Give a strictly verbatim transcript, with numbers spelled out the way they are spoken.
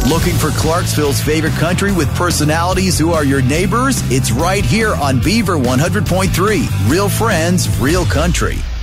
Looking for Clarksville's favorite country with personalities who are your neighbors? It's right here on Beaver one hundred point three. Real friends, real country.